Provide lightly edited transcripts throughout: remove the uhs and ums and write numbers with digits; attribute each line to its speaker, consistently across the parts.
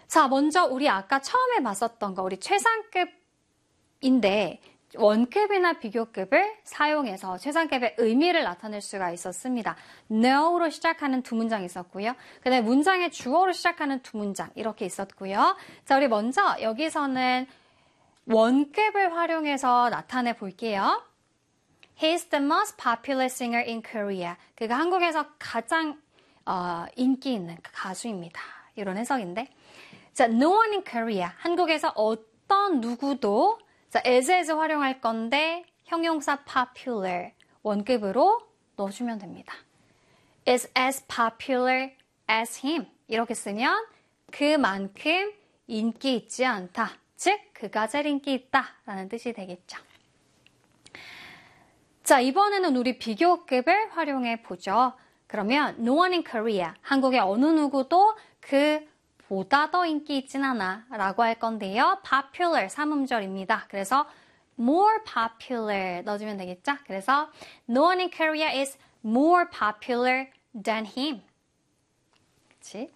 Speaker 1: 자, 먼저 우리 아까 처음에 봤었던 거, 우리 최상급인데 원급이나 비교급을 사용해서 최상급의 의미를 나타낼 수가 있었습니다. no로 시작하는 두 문장 있었고요. 그 다음에 문장의 주어로 시작하는 두 문장 이렇게 있었고요. 자, 우리 먼저 여기서는 원급을 활용해서 나타내 볼게요. He's the most popular singer in Korea. 그가 한국에서 가장 인기 있는 가수입니다. 이런 해석인데. 자, no one in Korea. 한국에서 어떤 누구도 자, as 활용할 건데 형용사 popular 원급으로 넣어주면 됩니다. is as popular as him. 이렇게 쓰면 그만큼 인기 있지 않다. 즉, 그가 제일 인기 있다 라는 뜻이 되겠죠. 자, 이번에는 우리 비교급을 활용해 보죠. 그러면 no one in Korea. 한국의 어느 누구도 그보다 더 인기 있진 않아 라고 할 건데요. popular 3음절입니다. 그래서 more popular 넣어주면 되겠죠. 그래서 no one in Korea is more popular than him. 그치?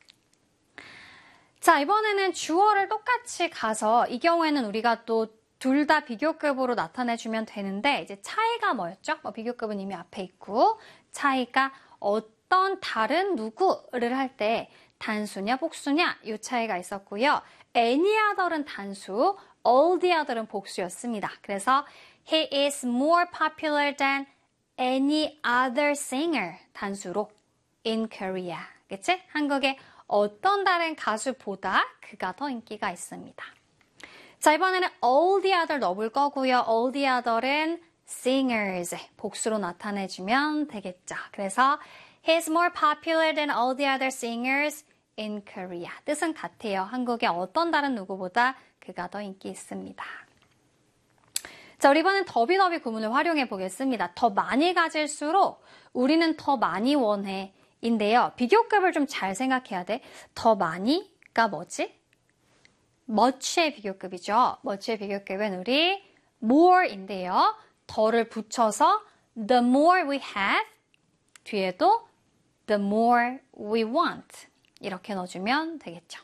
Speaker 1: 자, 이번에는 주어를 똑같이 가서 이 경우에는 우리가 또 둘 다 비교급으로 나타내주면 되는데 이제 차이가 뭐였죠? 비교급은 이미 앞에 있고 차이가 어떤 다른 누구를 할 때 단수냐 복수냐 이 차이가 있었고요. any other은 단수, all the other은 복수였습니다. 그래서 he is more popular than any other singer 단수로 in Korea. 그치? 한국의 어떤 다른 가수보다 그가 더 인기가 있습니다. 자, 이번에는 all the other 넣어볼 거고요. all the other은 singers 복수로 나타내주면 되겠죠. 그래서 he's more popular than all the other singers in Korea. 뜻은 같아요. 한국의 어떤 다른 누구보다 그가 더 인기 있습니다. 자, 우리 이번엔 더비더비 구문을 활용해 보겠습니다. 더 많이 가질수록 우리는 더 많이 원해 인데요. 비교급을 좀 잘 생각해야 돼. 더 많이가 뭐지? much의 비교급이죠. much의 비교급은 우리 more인데요. 더를 붙여서 the more we have 뒤에도 the more we want 이렇게 넣어주면 되겠죠.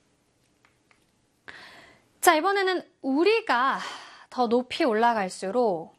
Speaker 1: 자, 이번에는 우리가 더 높이 올라갈수록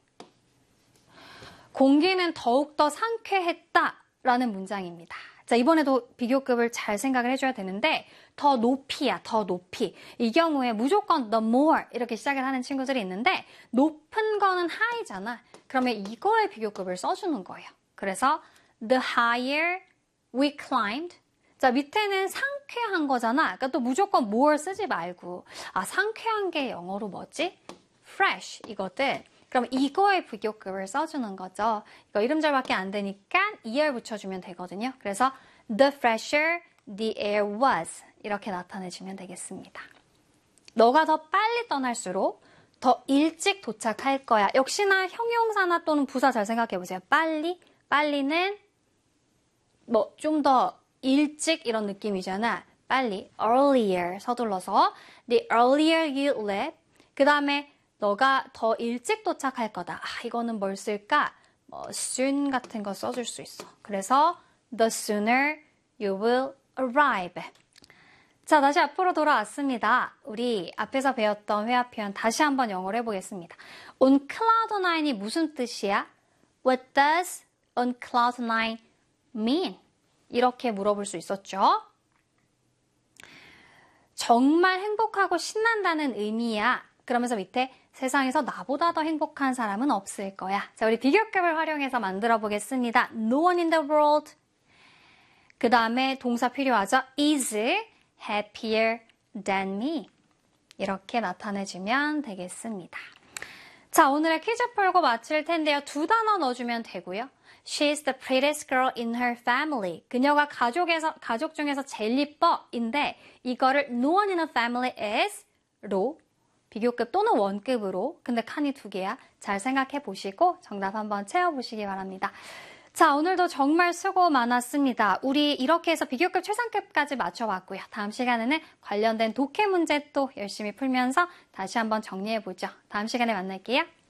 Speaker 1: 공기는 더욱더 상쾌했다라는 문장입니다. 자, 이번에도 비교급을 잘 생각을 해줘야 되는데 더 높이야, 더 높이. 이 경우에 무조건 the more 이렇게 시작을 하는 친구들이 있는데 높은 거는 high잖아. 그러면 이거의 비교급을 써주는 거예요. 그래서 the higher we climbed. 자, 밑에는 상쾌한 거잖아. 그러니까 또 무조건 more 쓰지 말고 상쾌한 게 영어로 뭐지? fresh 이거든. 그럼 이거의 비교급을 써주는 거죠. 이거 이름절밖에 안 되니까 er 붙여주면 되거든요. 그래서 the fresher the air was 이렇게 나타내주면 되겠습니다. 너가 더 빨리 떠날수록 더 일찍 도착할 거야. 역시나 형용사나 또는 부사 잘 생각해 보세요. 빨리는 뭐 좀 더 일찍 이런 느낌이잖아. 빨리 earlier 서둘러서 the earlier you leave 그 다음에 너가 더 일찍 도착할 거다. 이거는 뭘 쓸까? soon 같은 거 써줄 수 있어. 그래서 the sooner you will arrive. 자, 다시 앞으로 돌아왔습니다. 우리 앞에서 배웠던 회화 표현 다시 한번 영어로 해보겠습니다. On cloud9이 무슨 뜻이야? What does on cloud9 mean? 이렇게 물어볼 수 있었죠. 정말 행복하고 신난다는 의미야. 그러면서 밑에 세상에서 나보다 더 행복한 사람은 없을 거야. 자, 우리 비교급을 활용해서 만들어 보겠습니다. No one in the world. 그 다음에 동사 필요하죠. is happier than me. 이렇게 나타내주면 되겠습니다. 자, 오늘의 퀴즈 풀고 마칠 텐데요. 두 단어 넣어주면 되고요. She's the prettiest girl in her family. 그녀가 가족 중에서 제일 이뻐인데 이거를 no one in the family is로 비교급 또는 원급으로 근데 칸이 두 개야. 잘 생각해 보시고 정답 한번 채워보시기 바랍니다. 자, 오늘도 정말 수고 많았습니다. 우리 이렇게 해서 비교급 최상급까지 맞춰봤고요. 다음 시간에는 관련된 독해 문제 또 열심히 풀면서 다시 한번 정리해보죠. 다음 시간에 만날게요.